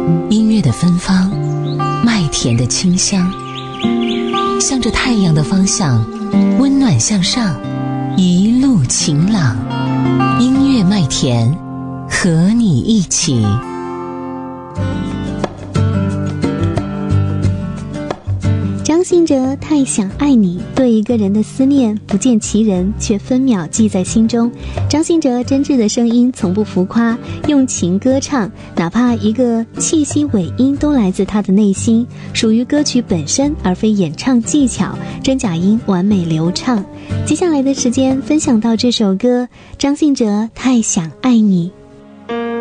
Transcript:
音乐的芬芳，麦田的清香，向着太阳的方向，温暖向上，一路晴朗。音乐麦田，和你一起。 张信哲太想爱你，对一个人的思念不见其人，却分秒记在心中。张信哲真挚的声音从不浮夸，用情歌唱，哪怕一个气息尾音都来自他的内心，属于歌曲本身而非演唱技巧，真假音完美流畅。接下来的时间分享到这首歌，张信哲太想爱你。